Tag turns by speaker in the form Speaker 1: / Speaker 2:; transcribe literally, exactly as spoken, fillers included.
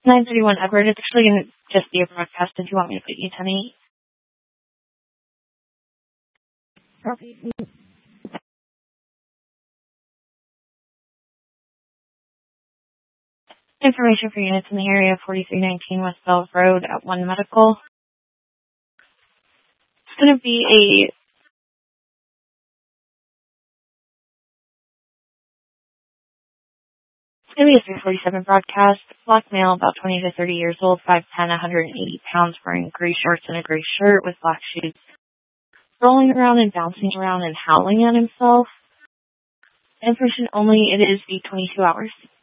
Speaker 1: nine thirty-one Edward. It's actually going to just be a broadcast. Did you want me to put you ten eight? Information for units in the area of forty-three nineteen West Bells Road at One Medical. It's going to be a it's going to be a three forty-seven broadcast. Black male, about twenty to thirty years old, five ten, one hundred eighty pounds, wearing gray shorts and a gray shirt with black shoes, rolling around and bouncing around and howling at himself. Information only. It is the twenty-two hours.